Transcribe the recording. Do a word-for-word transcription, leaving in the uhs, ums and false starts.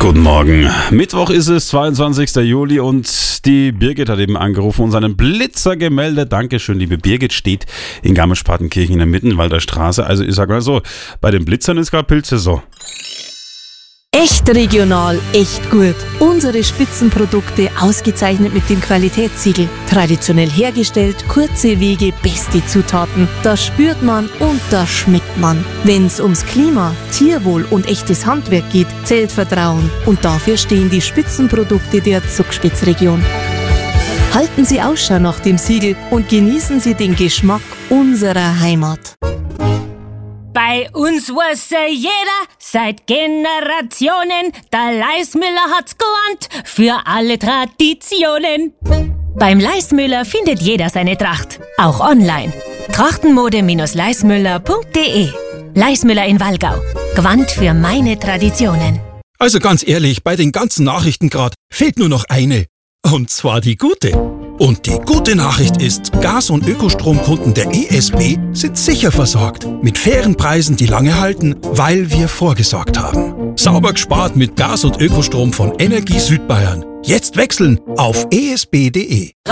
Guten Morgen. Mittwoch ist es, zweiundzwanzigster Juli und die Birgit hat eben angerufen und seinen Blitzer gemeldet. Dankeschön, liebe Birgit, steht in Garmisch-Partenkirchen in der Mittenwalder Straße. Also ich sag mal so, bei den Blitzern ist gerade Pilzsaison. Echt regional, echt gut. Unsere Spitzenprodukte ausgezeichnet mit dem Qualitätssiegel. Traditionell hergestellt, kurze Wege, beste Zutaten. Das spürt man und das schmeckt man. Wenn's ums Klima, Tierwohl und echtes Handwerk geht, zählt Vertrauen. Und dafür stehen die Spitzenprodukte der Zugspitzregion. Halten Sie Ausschau nach dem Siegel und genießen Sie den Geschmack unserer Heimat. Bei uns wusste jeder seit Generationen, der Leismüller hat's gelernt für alle Traditionen. Beim Leismüller findet jeder seine Tracht, auch online. Trachtenmode Leismüller punkt de. Leismüller in Wallgau. Gewandt für meine Traditionen. Also ganz ehrlich, bei den ganzen Nachrichten gerade fehlt nur noch eine. Und zwar die gute. Und die gute Nachricht ist, Gas- und Ökostromkunden der E S B sind sicher versorgt. Mit fairen Preisen, die lange halten, weil wir vorgesorgt haben. Sauber gespart mit Gas- und Ökostrom von Energie Südbayern. Jetzt wechseln auf e s b punkt de.